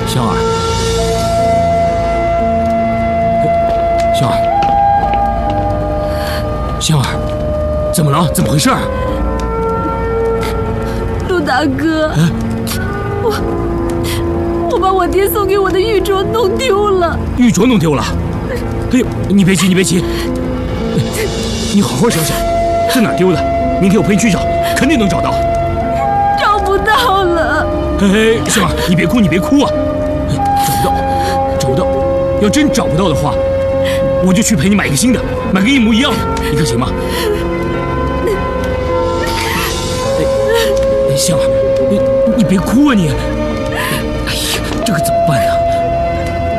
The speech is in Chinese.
香儿，香儿，香儿，怎么了？怎么回事？ 陆大哥，我把我爹送给我的玉镯弄丢了。 玉镯弄丢了？哎呦，你别急，你别急，你好好想想，在哪儿丢的？明天我陪你去找，肯定能找到。 找不到了。 哎，香儿，你别哭，你别哭啊！找不到，找不到。要真找不到的话，我就去陪你买个新的，买个一模一样的，你看行吗？哎，香儿，你别哭啊你！